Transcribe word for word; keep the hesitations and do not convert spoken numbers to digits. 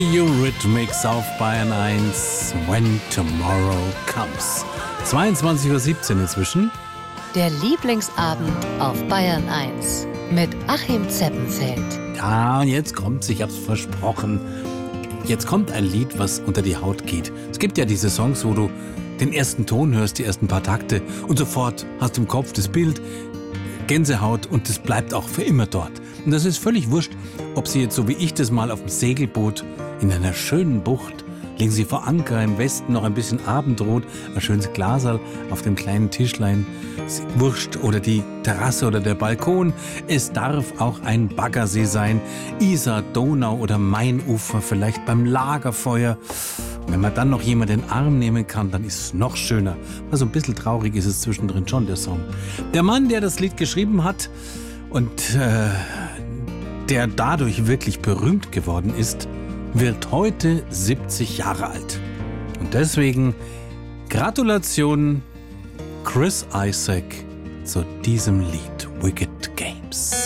Eurythmics auf Bayern eins, When Tomorrow Comes. zweiundzwanzig Uhr siebzehn inzwischen. Der Lieblingsabend auf Bayern eins mit Achim Zeppenfeld. Ja, und jetzt kommt's, ich hab's versprochen. Jetzt kommt ein Lied, was unter die Haut geht. Es gibt ja diese Songs, wo du den ersten Ton hörst, die ersten paar Takte und sofort hast du im Kopf das Bild, Gänsehaut, und das bleibt auch für immer dort. Und das ist völlig wurscht, ob Sie jetzt so wie ich das mal auf dem Segelboot in einer schönen Bucht, legen Sie vor Anker im Westen noch ein bisschen Abendrot, ein schönes Glaserl auf dem kleinen Tischlein, ist wurscht, oder die Terrasse oder der Balkon. Es darf auch ein Baggersee sein, Isar, Donau oder Mainufer, vielleicht beim Lagerfeuer. Und wenn man dann noch jemanden in den Arm nehmen kann, dann ist es noch schöner. Also ein bisschen traurig ist es zwischendrin schon, der Song. Der Mann, der das Lied geschrieben hat und äh, der dadurch wirklich berühmt geworden ist, wird heute siebzig Jahre alt. Und deswegen Gratulation Chris Isaak zu diesem Lied Wicked Games.